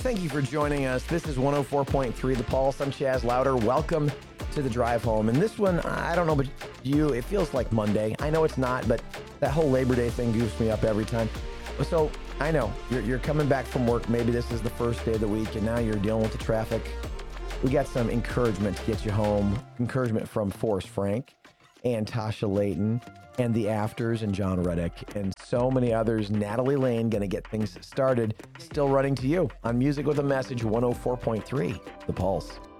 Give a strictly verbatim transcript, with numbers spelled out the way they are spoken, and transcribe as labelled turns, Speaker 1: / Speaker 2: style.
Speaker 1: thank you for joining us. This is one oh four point three The Pulse. I'm Chaz Louder. Welcome to the drive home. And this one, I don't know about you, it feels like Monday. I know it's not, but that whole Labor Day thing goofs me up every time. So I know you're, you're coming back from work. Maybe this is the first day of the week, and now you're dealing with the traffic. We got some encouragement to get you home. Encouragement from Forrest Frank and Tasha Layton and the Afters and John Reddick and so many others. Natalie Lane going to get things started. Still running to you on Music with a Message, one oh four point three The Pulse.